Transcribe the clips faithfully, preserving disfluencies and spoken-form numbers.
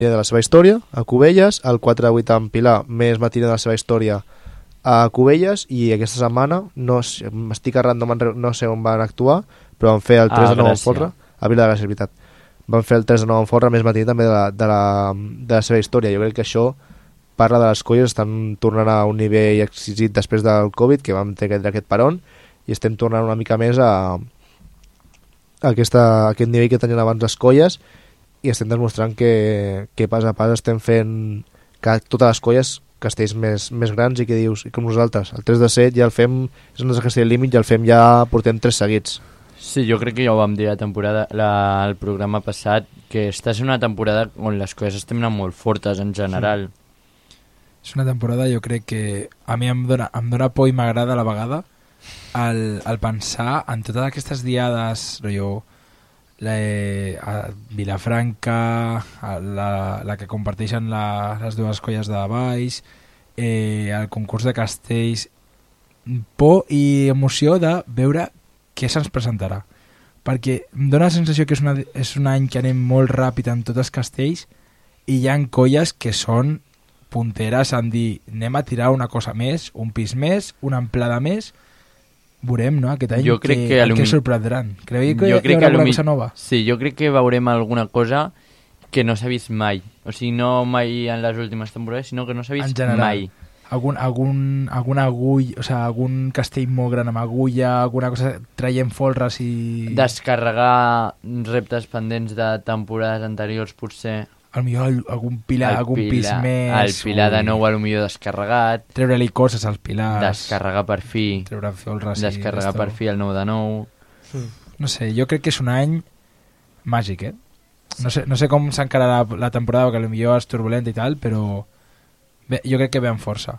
de la seva història a Cubelles, el quatre de vuit en Pilar, més matina de la seva història a Cubelles, i aquesta setmana no sé, m'estic errant, no, no sé on van actuar, però van fer el tres de nou en Folra, a Vila de Gràcia, és veritat. Van fer el tres de nou en Folra, més matina també de la, de, la, de la seva història. Jo crec que això parla de les colles, estan tornant a un nivell exquisit després del Covid, que vam tenir aquest paron, i estem tornant una mica més a, a, aquesta, a aquest nivell que tenien abans les colles, i estem demostrant que, que pas a pas estem fent que totes les colles castells més, més grans, i que dius, i com nosaltres, el tres de set ja el fem, és un dels castells límit, ja el fem, ja portem tres seguits. Sí, jo crec que ja ho vam dir la temporada, la, el programa passat, que està sent una temporada on les colles estem anant molt fortes en general. Sí. És una temporada, jo crec que a mi em dona, em dona por i m'agrada a la vegada el, el pensar en totes aquestes diades, rotllo, la, a Vilafranca, a la, la que comparteixen la, les dues colles de baix, eh, el concurs de castells, por i emoció de veure què se'ns presentarà, perquè em dóna la sensació que és, una, és un any que anem molt ràpid en tots els castells, i hi ha colles que són punteres en dir anem a tirar una cosa més, un pis més, una amplada més. Veurem, no?, aquest any, jo crec que, que, que, alum... que sorprendran. Creieu que jo hi haurà alguna alum... cosa nova? Sí, jo crec que veurem alguna cosa que no s'ha vist mai. O sigui, no mai en les últimes temporades, sinó que no s'ha vist mai. Algun, algun, algun agull, o sigui, algun castell molt gran amb agulla, alguna cosa traient folres i... Descarregar reptes pendents de temporades anteriors, potser... Al millor algun pilar, el algun pilar, pis més... El pilar de nou a lo millor descarregat. Treure-li coses als pilars. Descarregar per fi. Treure folres. Descarregar per fi el nou de nou. Mm. No sé, jo crec que és un any màgic, eh? No sé, no sé com s'encararà la, la temporada, perquè potser és turbulenta i tal, però bé, jo crec que ve amb força.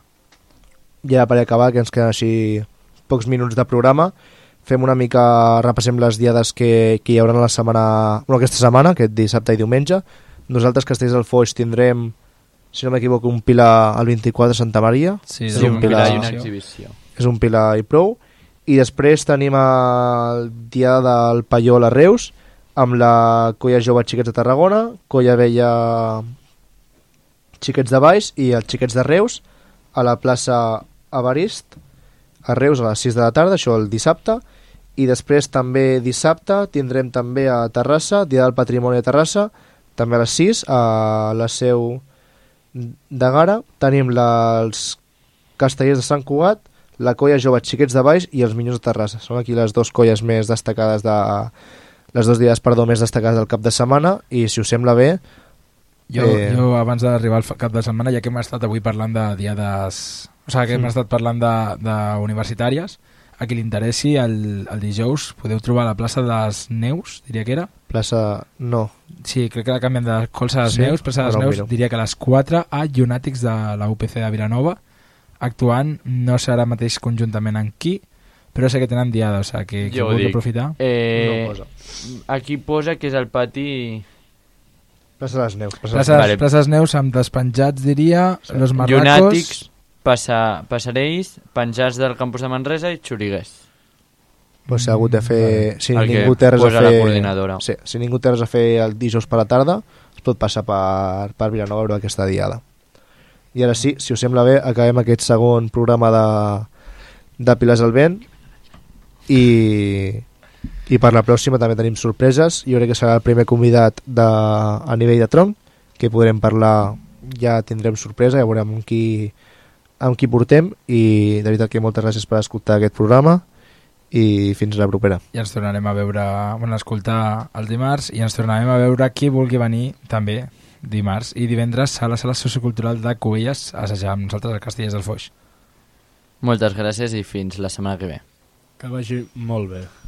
Ja per acabar, que ens queden així pocs minuts de programa, fem una mica, repassem les diades que, que hi haurà la setmana, bueno, aquesta setmana, aquest dissabte i diumenge. Nosaltres, Castells del Foix, tindrem, si no m'equivoco, un pilar al vint-i-quatre a Santa Maria. Sí, és un pilar, pilar i una exhibició. És un pilar i prou. I després tenim el dia del Paiol a Reus, amb la Colla Jove Xiquets de Tarragona, Colla Vella Xiquets de Baix i els Xiquets de Reus a la plaça Evarist, a Reus a les sis de la tarda, això el dissabte. I després també dissabte tindrem també a Terrassa, Dia del Patrimoni de Terrassa, també a les sis, a la seu de Gara. Tenim la, els Castellers de Sant Cugat, la Colla Jove Xiquets de Baix i els Minyons de Terrassa. Són aquí les dues colles més destacades de... les dues dies, perdó, més destacades del cap de setmana, i si us sembla bé... Jo, eh... jo abans d'arribar al cap de setmana, ja que hem estat avui parlant de diades... O sigui, que hem mm. estat parlant de, de universitàries, a qui li interessi, el, el dijous podeu trobar a la plaça de les Neus, diria que era. Plaça... no. Sí, crec que la canvien de Colsa de les sí? Neus, plaça de les no, Neus, miro. Diria que a les quatre a Llunàtics de la U P C de Vilanova, actuant, no serà mateix conjuntament amb qui, però sé que tenen diada, o sigui, que, que vulgui aprofitar. Eh, no posa. Aquí posa que és el pati... Plaça de les Neus. Plaça, plaça, vale. Plaça de les Neus amb despenjats, diria, sí. Los Marracos... Llunàtics, passa, Passarells, penjats del campus de Manresa i Xuriguers. Pues si ha hagut de fer... Si el ningú té res a fer... la coordinadora. Sí, si ningú té res a fer el dijous per la tarda, es pot passar per, per Vilanova a veure aquesta diada. I ara sí, si us sembla bé, acabem aquest segon programa de, de Pilars al Vent, i, i per la pròxima també tenim sorpreses. Jo crec que serà el primer convidat de, a nivell de tronc, que podrem parlar, ja tindrem sorpresa, ja veurem amb qui, amb qui portem, i de veritat que moltes gràcies per escoltar aquest programa, i fins la propera. I ens tornarem a veure, bueno, a escoltar el dimarts, i ens tornarem a veure qui vulgui venir també dimarts, i divendres a la sala sociocultural de Cubelles a assajar amb nosaltres a Castellers del Foix. Moltes gràcies i fins la setmana que ve. Que vagi molt bé.